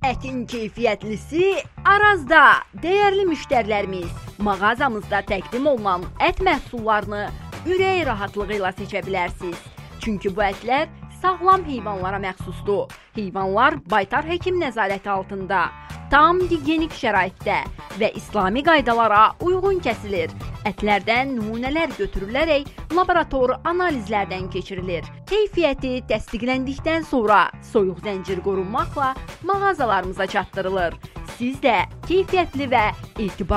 Ətin keyfiyyətlisi Arazda. Dəyərli müştərilərimiz, mağazamızda təqdim olunan ət məhsullarını ürək rahatlığı ilə seçə bilərsiniz. Çünki bu ətlər sağlam heyvanlara məxsusdur. Heyvanlar baytar həkim nəzarəti altında, tam gigiyenik şəraitdə və İslami qaydalara uyğun kəsilir. Ətlərdən nümunələr götürülərək laborator analizlərdən keçirilir. Keyfiyyəti təsdiqləndikdən sonra soyuq zəncir qorunmaqla mağazalarımıza çatdırılır. Siz də keyfiyyətli və etibarlı